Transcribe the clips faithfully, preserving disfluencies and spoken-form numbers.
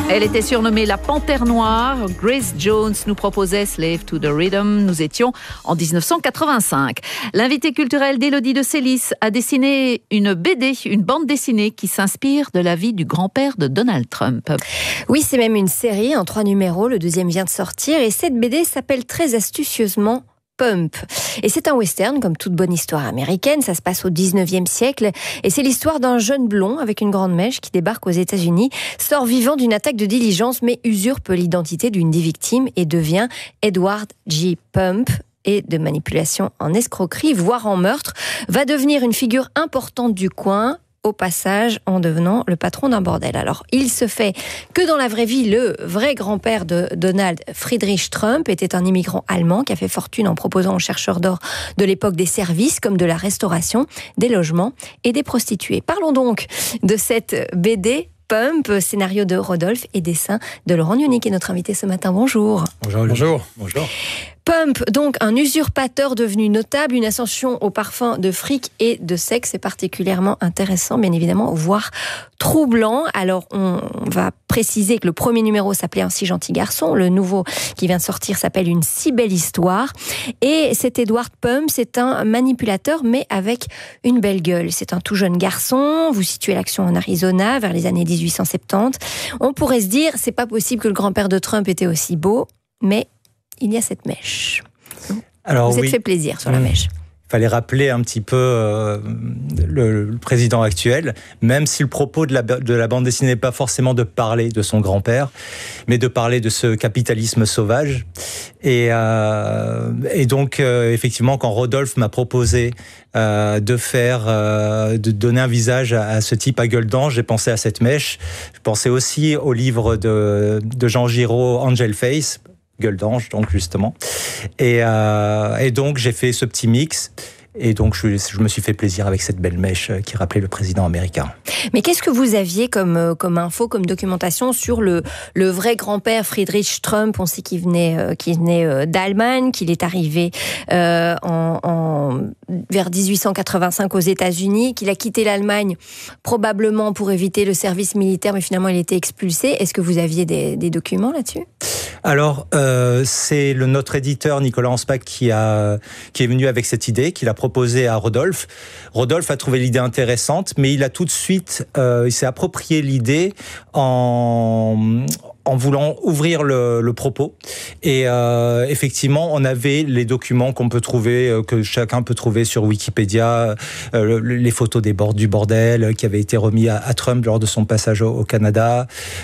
Elle était surnommée la Panthère Noire. Grace Jones nous proposait Slave to the Rhythm. Nous étions en dix-neuf cent quatre-vingt-cinq. L'invité culturel d'Élodie de Sélis a dessiné une B D, une bande dessinée qui s'inspire de la vie du grand-père de Donald Trump. Oui, c'est même une série en trois numéros. Le deuxième vient de sortir et cette B D s'appelle très astucieusement Pump. Et c'est un western, comme toute bonne histoire américaine, ça se passe au dix-neuvième siècle, et c'est l'histoire d'un jeune blond avec une grande mèche qui débarque aux États-Unis, sort vivant d'une attaque de diligence, mais usurpe l'identité d'une des victimes et devient Edward G. Pump, et de manipulation en escroquerie, voire en meurtre, va devenir une figure importante du coin, au passage en devenant le patron d'un bordel. Alors, il se fait que dans la vraie vie, le vrai grand-père de Donald, Friedrich Trump, était un immigrant allemand qui a fait fortune en proposant aux chercheurs d'or de l'époque des services comme de la restauration, des logements et des prostituées. Parlons donc de cette B D Pump, scénario de Rodolphe et dessin de Laurent Niouni, qui est notre invité ce matin. Bonjour. Bonjour. Bonjour. Bonjour. Pump, donc un usurpateur devenu notable, une ascension au parfum de fric et de sexe. C'est particulièrement intéressant, bien évidemment, voire troublant. Alors, on va préciser que le premier numéro s'appelait Un si gentil garçon. Le nouveau qui vient de sortir s'appelle Une si belle histoire. Et cet Edward Pump, c'est un manipulateur, mais avec une belle gueule. C'est un tout jeune garçon. Vous situez l'action en Arizona, vers les années dix-huit cent soixante-dix. On pourrait se dire, c'est pas possible que le grand-père de Trump était aussi beau, mais il y a cette mèche. Alors, Vous oui. êtes fait plaisir sur la mèche. Il fallait rappeler un petit peu euh, le, le président actuel, même si le propos de la, de la bande dessinée n'est pas forcément de parler de son grand-père, mais de parler de ce capitalisme sauvage. Et, euh, et donc, euh, effectivement, quand Rodolphe m'a proposé euh, de faire, euh, de donner un visage à, à ce type à gueule d'ange, j'ai pensé à cette mèche. Je pensais aussi au livre de, de Jean Giraud, Angel Face, gueule d'ange, donc justement. Et, euh, et donc, j'ai fait ce petit mix. Et donc, je, je me suis fait plaisir avec cette belle mèche qui rappelait le président américain. Mais qu'est-ce que vous aviez comme, comme info, comme documentation sur le, le vrai grand-père Friedrich Trump? On sait qu'il venait, euh, qu'il venait euh, d'Allemagne, qu'il est arrivé euh, en, en, vers dix-huit cent quatre-vingt-cinq aux États-Unis, qu'il a quitté l'Allemagne probablement pour éviter le service militaire, mais finalement il était expulsé. Est-ce que vous aviez des, des documents là-dessus? Alors, euh, c'est le, notre éditeur Nicolas Anspach qui, a, qui est venu avec cette idée, qu'il a proposé à Rodolphe. Rodolphe a trouvé l'idée intéressante, mais il a tout de suite, euh, il s'est approprié l'idée en, en voulant ouvrir le, le propos. Et euh, effectivement, on avait les documents qu'on peut trouver, euh, que chacun peut trouver sur Wikipédia, euh, les photos des bords du bordel euh, qui avaient été remis à, à Trump lors de son passage au, au Canada,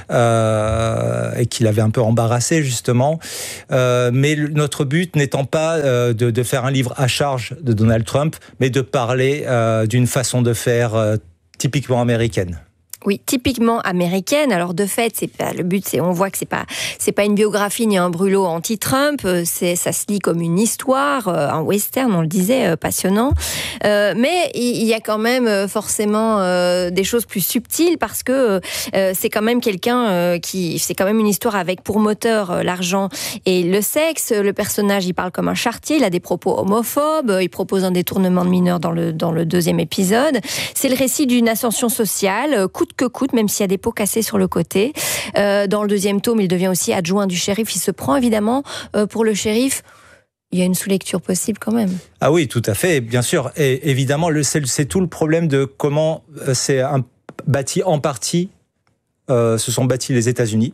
euh, et qu'il avait un peu embarrassé justement. Euh, mais le, notre but n'étant pas euh, de, de faire un livre à charge de Donald Trump, mais de parler euh, d'une façon de faire euh, typiquement américaine. Oui, typiquement américaine. Alors de fait, c'est pas le but. C'est on voit que c'est pas c'est pas une biographie ni un brûlot anti-Trump. C'est ça se lit comme une histoire, un western, on le disait, passionnant. Euh, mais il y a quand même forcément euh, des choses plus subtiles parce que euh, c'est quand même quelqu'un euh, qui c'est quand même une histoire avec pour moteur euh, l'argent et le sexe. Le personnage, il parle comme un charretier. Il a des propos homophobes. Il propose un détournement de mineurs dans le dans le deuxième épisode. C'est le récit d'une ascension sociale, coûte que coûte, même s'il y a des pots cassés sur le côté. Euh, dans le deuxième tome, il devient aussi adjoint du shérif. Il se prend évidemment euh, pour le shérif. Il y a une sous-lecture possible quand même. Ah oui, tout à fait, bien sûr. Et évidemment, le, c'est, c'est tout le problème de comment euh, c'est un, bâti en partie. Euh, se sont bâtis les États-Unis,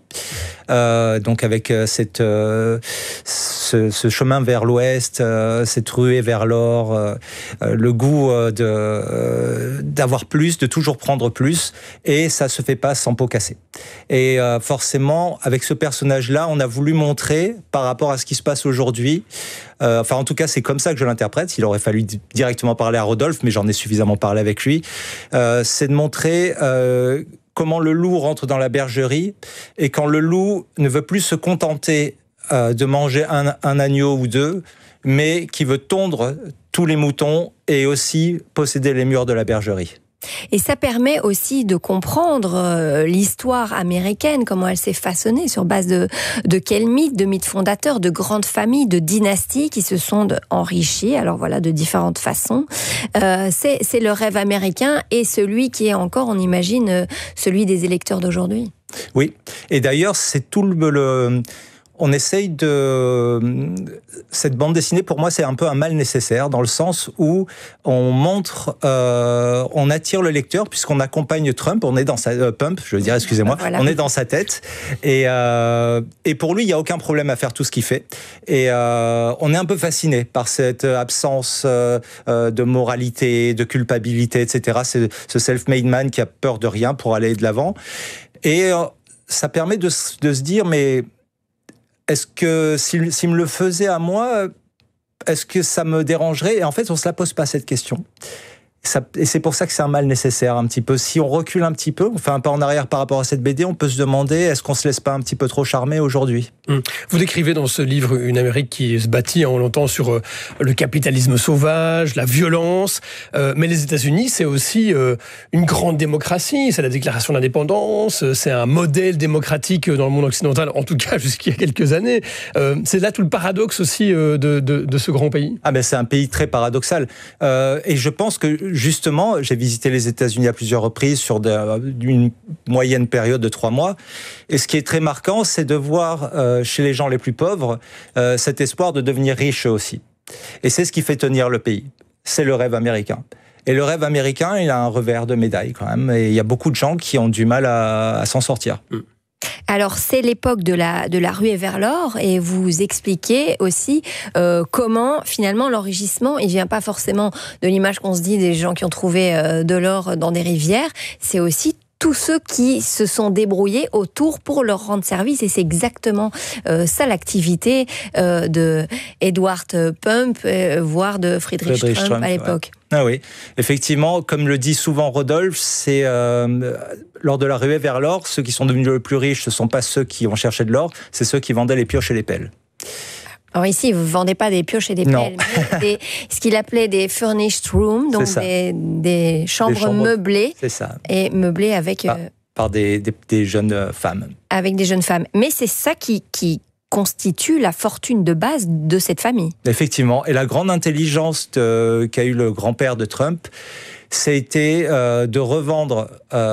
euh, donc avec euh, cette, euh, ce, ce chemin vers l'Ouest, euh, cette ruée vers l'or, euh, euh, le goût euh, de euh, d'avoir plus, de toujours prendre plus, et ça se fait pas sans pot cassé. Et euh, forcément, avec ce personnage-là, on a voulu montrer par rapport à ce qui se passe aujourd'hui. Euh, enfin, en tout cas, c'est comme ça que je l'interprète. Il aurait fallu directement parler à Rodolphe, mais j'en ai suffisamment parlé avec lui. Euh, c'est de montrer euh, comment le loup rentre dans la bergerie et quand le loup ne veut plus se contenter euh, de manger un, un agneau ou deux, mais qui veut tondre tous les moutons et aussi posséder les murs de la bergerie. Et ça permet aussi de comprendre euh, l'histoire américaine, comment elle s'est façonnée, sur base de, de quels mythes, de mythes fondateurs, de grandes familles, de dynasties qui se sont enrichies, alors voilà, de différentes façons. Euh, c'est, c'est le rêve américain et celui qui est encore, on imagine, celui des électeurs d'aujourd'hui. Oui, Et d'ailleurs, c'est tout le... le on essaye de... Cette bande dessinée, pour moi, c'est un peu un mal nécessaire, dans le sens où on montre, euh, on attire le lecteur, puisqu'on accompagne Trump, on est dans sa... Euh, Pump, je veux dire, excusez-moi, voilà. On est dans sa tête, et, euh, et pour lui, il n'y a aucun problème à faire tout ce qu'il fait. Et euh, on est un peu fasciné par cette absence euh, de moralité, de culpabilité, et cetera. C'est ce self-made man qui a peur de rien pour aller de l'avant. Et euh, ça permet de, de se dire, mais... Est-ce que s'il, s'il me le faisait à moi, est-ce que ça me dérangerait ? Et en fait, on ne se la pose pas cette question. Ça, et c'est pour ça que c'est un mal nécessaire un petit peu. Si on recule un petit peu, on fait un pas en arrière par rapport à cette B D, on peut se demander, est-ce qu'on se laisse pas un petit peu trop charmer aujourd'hui ? Vous décrivez dans ce livre une Amérique qui se bâtit, on l'entend, sur le capitalisme sauvage, la violence, euh, mais les États-Unis, c'est aussi euh, une grande démocratie, c'est la déclaration d'indépendance, c'est un modèle démocratique dans le monde occidental, en tout cas jusqu'il y a quelques années. Euh, c'est là tout le paradoxe aussi euh, de, de, de ce grand pays. Ah ben c'est un pays très paradoxal. Euh, et je pense que justement, j'ai visité les États-Unis à plusieurs reprises sur de, une moyenne période de trois mois. Et ce qui est très marquant, c'est de voir euh, chez les gens les plus pauvres euh, cet espoir de devenir riche aussi. Et c'est ce qui fait tenir le pays. C'est le rêve américain. Et le rêve américain, il a un revers de médaille quand même. Et il y a beaucoup de gens qui ont du mal à, à s'en sortir. Mmh. Alors, c'est l'époque de la, de la ruée vers l'or, et vous expliquez aussi euh, comment, finalement, l'enrichissement, il vient pas forcément de l'image qu'on se dit des gens qui ont trouvé euh, de l'or dans des rivières, c'est aussi tous ceux qui se sont débrouillés autour pour leur rendre service, et c'est exactement euh, ça l'activité euh, de Edward Pump, euh, voire de Friedrich, Friedrich Trump, Trump à l'époque. Ouais. Ah oui, effectivement, comme le dit souvent Rodolphe, c'est euh, lors de la ruée vers l'or, ceux qui sont devenus le plus riches, ce ne sont pas ceux qui ont cherché de l'or, c'est ceux qui vendaient les pioches et les pelles. Alors ici, vous ne vendez pas des pioches et des non. pelles, mais des, ce qu'il appelait des furnished rooms, donc des, des, chambres des chambres meublées, c'est ça. Et meublées avec... Par, euh, par des, des, des jeunes femmes. Avec des jeunes femmes. Mais c'est ça qui... qui constitue la fortune de base de cette famille. Effectivement. Et la grande intelligence de, qu'a eu le grand-père de Trump, ça a été euh, de revendre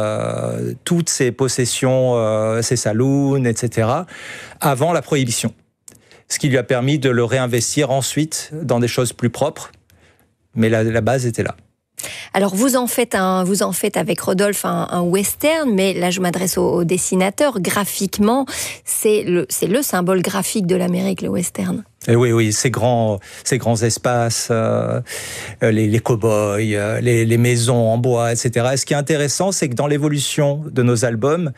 euh, toutes ses possessions, euh, ses saloons, et cetera, avant la prohibition. Ce qui lui a permis de le réinvestir ensuite dans des choses plus propres. Mais la, la base était là. Alors vous en faites un, vous en faites avec Rodolphe un, un western, mais là je m'adresse au, au dessinateur. Graphiquement, c'est le, c'est le symbole graphique de l'Amérique, le western. Et oui, oui, ces grands, ces grands espaces, euh, les, les cow-boys, les, les maisons en bois, et cetera. Et ce qui est intéressant, c'est que dans l'évolution de nos albums,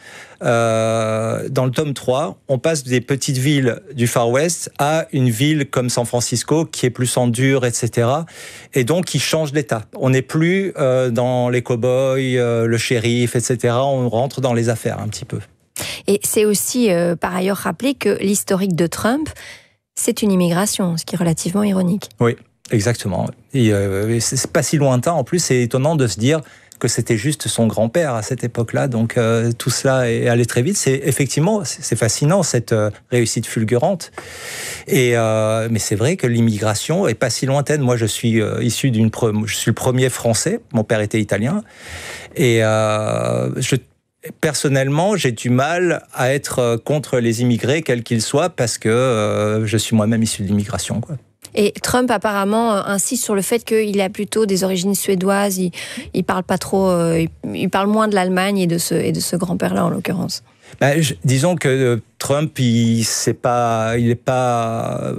euh, dans le tome trois, on passe des petites villes du Far West à une ville comme San Francisco, qui est plus en dur, et cetera. Et donc, qui change d'état. On n'est plus euh, dans les cow-boys, euh, le shérif, et cetera. On rentre dans les affaires un petit peu. Et c'est aussi, euh, par ailleurs, rappeler que l'historique de Trump, c'est une immigration, ce qui est relativement ironique. Oui, exactement. Et euh, c'est pas si lointain. En plus, c'est étonnant de se dire que c'était juste son grand-père à cette époque-là. Donc euh, tout cela est allé très vite. C'est effectivement, c'est fascinant cette euh, réussite fulgurante. Et euh, mais c'est vrai que l'immigration est pas si lointaine. Moi, je suis euh, issu d'une, pre- je suis le premier Français. Mon père était italien. Et euh, je Personnellement, j'ai du mal à être contre les immigrés, quels qu'ils soient, parce que euh, je suis moi-même issu de l'immigration, quoi. Et Trump, apparemment, insiste sur le fait qu'il a plutôt des origines suédoises. Il, il parle pas trop, euh, il parle moins de l'Allemagne et de ce, et de ce grand-père-là, en l'occurrence. Ben, je, disons que Trump, il c'est pas, il est pas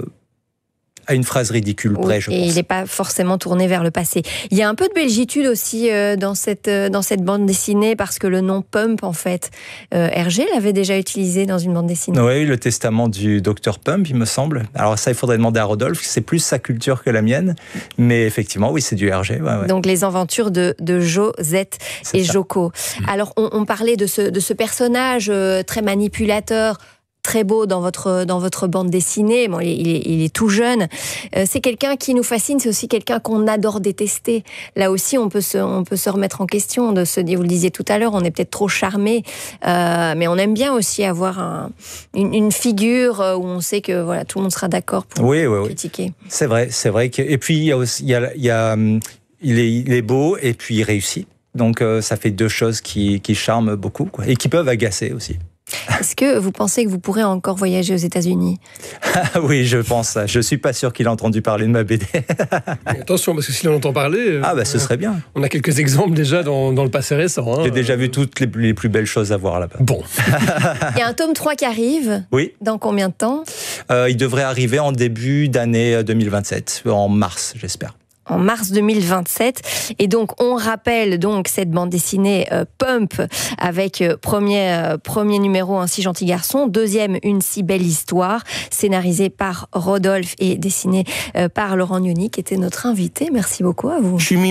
à une phrase ridicule près, oui, je et pense. Il n'est pas forcément tourné vers le passé. Il y a un peu de belgitude aussi euh, dans, cette, euh, dans cette bande dessinée, parce que le nom Pump, en fait, euh, Hergé l'avait déjà utilisé dans une bande dessinée. Oui, le testament du docteur Pump, il me semble. Alors ça, il faudrait demander à Rodolphe, c'est plus sa culture que la mienne. Mais effectivement, oui, c'est du Hergé. Ouais, ouais. Donc les aventures de, de Josette c'est et ça. Joko. Mmh. Alors on, on parlait de ce, de ce personnage euh, très manipulateur, très beau dans votre, dans votre bande dessinée. Bon, il, est, il, est, il est tout jeune. Euh, c'est quelqu'un qui nous fascine, c'est aussi quelqu'un qu'on adore détester. Là aussi, on peut se, on peut se remettre en question, de se dire, vous le disiez tout à l'heure, on est peut-être trop charmé, euh, mais on aime bien aussi avoir un, une, une figure où on sait que voilà, tout le monde sera d'accord pour oui, oui, critiquer. Oui. C'est vrai, c'est vrai. Que, et puis, il y a aussi, il y a, il y a, il est, il est beau et puis il réussit. Donc, euh, ça fait deux choses qui, qui charment beaucoup, quoi, et qui peuvent agacer aussi. Est-ce que vous pensez que vous pourrez encore voyager aux États-Unis ? Oui, je pense. Je suis pas sûr qu'il a entendu parler de ma B D. Attention, parce que s'il en entend parler... Ah bah ce serait bien. On a quelques exemples déjà dans, dans le passé récent. Hein. J'ai déjà vu toutes les, les plus belles choses à voir là-bas. Bon. Il y a un tome trois qui arrive. Oui. Dans combien de temps ? euh, Il devrait arriver en début d'année deux mille vingt-sept, en mars, j'espère. En mars deux mille vingt-sept. Et donc, on rappelle donc cette bande dessinée euh, Pump avec euh, premier, euh, premier numéro Un si gentil garçon, deuxième Une si belle histoire, scénarisée par Rodolphe et dessinée euh, par Laurent Gnoni, qui était notre invité. Merci beaucoup à vous. Je suis